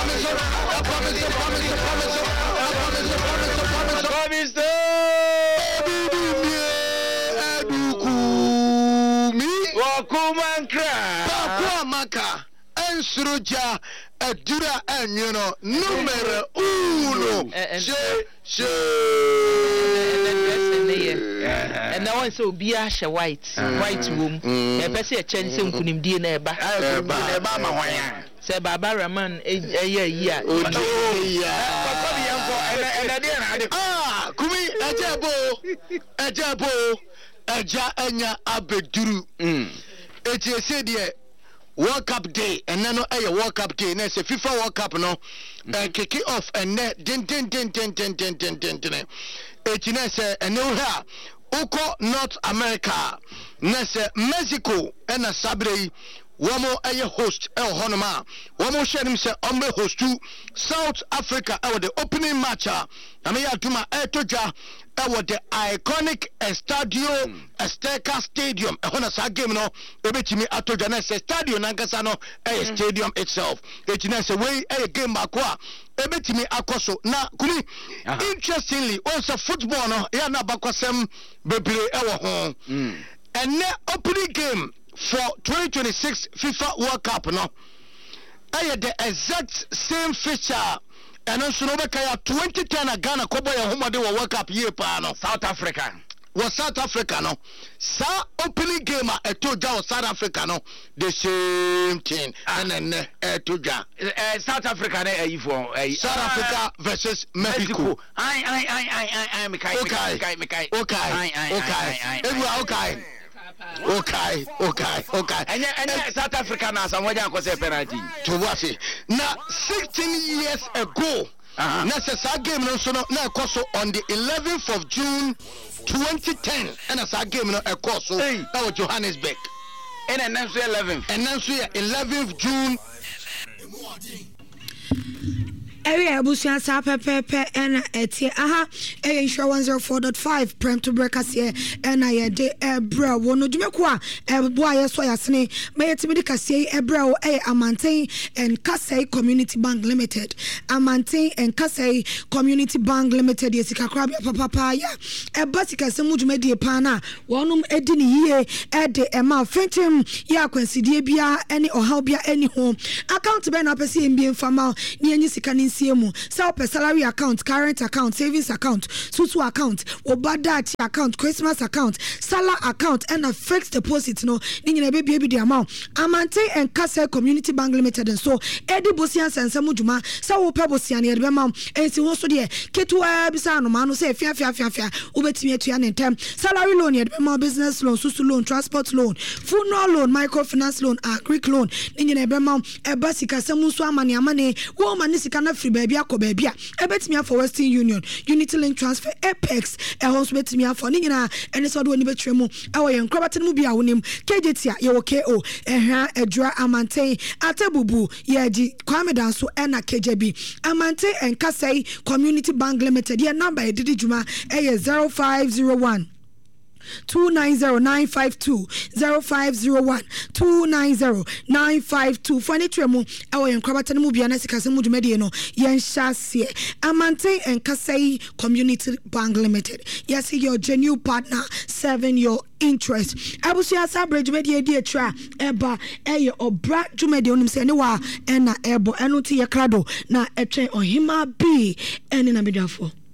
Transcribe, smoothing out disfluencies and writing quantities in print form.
Ensruja Adura Enyuno numero 1 and now one so be a white room. A person a chance in Kunimdi neighbor. Say Baba Raman a year. Kumi Ajabo Aja Enya Abeduru. It is said here World Cup Day and then a World Cup Day. And it's a FIFA World Cup no. Kick it off and then din. It's a new here. Uko North America. Nese Mexico and a Sabre. Wamo a host El Honoma. Wamo Shenim se ombe host to South Africa. The opening match. Amia Tuma Etoja. The iconic Estadio Azteca Stadium. A game no. Ebetimi Atoja na stadium Nagasano a stadium itself. It's a way a game bakwa. Ebetimi akoso na kumi. Interestingly, also football no. Ya na bakwasem bebre ewo hon. And the opening game for 2026 FIFA World Cup no. The exact same feature. And also no 2010 Ghana Kobo ya homa de World Cup year pa no. South Africa. Was South Africa no. Sa opening game etoja South Africa no. The same thing. And then etoja. South Africa na for South Africa versus Mexico. Okay. And South Africa na someone can say penalty. To what? Now 16 years ago. Necessary game no so na course on the 11th of June 2010 and as a game no course that was Johannesburg. And then 11th. And then 11th June. Area Busia sa pepe and etie insure 104.5 prem to breakers here and I de ebra wono dwumekwa boa yeso yasene mayetimi kase ebra Amantain and Kasei Community Bank Limited. Amantain and Kasei Community Bank Limited yesika krabia papa ya ebasika semu dwumedie pana wonum edini ye ede ema fentem ya kwansidie bia ene ohaw bia eni ho account be na pese mbie mfama ni enyi sika ni so salary account, current account, savings account, susu account, obada account, Christmas account, Salah account, and a fixed deposit. No, ninja baby the amount. Amantain and Kasei Community Bank Limited and so Eddie Bosian and Samujuma, so Pebosian and Bemam, and so also there. Ketu Bisano Manu say fia ubetime to an term. Salary loan, yet business loan, susu loan, transport loan, funeral loan, microfinance loan, Greek loan, ninja Bemam, a basika Samuswa money, woman is kana free baby ako baby ebetimi for Western Union Unity Link Transfer Apex ehos betimi for nina ene so do ni betremu ewo ye nkrobate mu bia wonim KJT ye wo KO ehwa edura Amantain atebubu ye ji Kwame Danso ena KJB Amantain and Kasei Community Bank Limited ye number e didi juma 0501 290952 0501 290952 fani tremu ewo yenkrabata mu bia na sikase mu dwumade no yenhyase Amantain and Kasei Community Bank Limited. Yes, your genuine partner serving your interest. Abusia sabre dwumade di etra eba eye obra dwumade onim se ne wa ena ebo eno ti ye krado na etwen ohima bi ene na medafo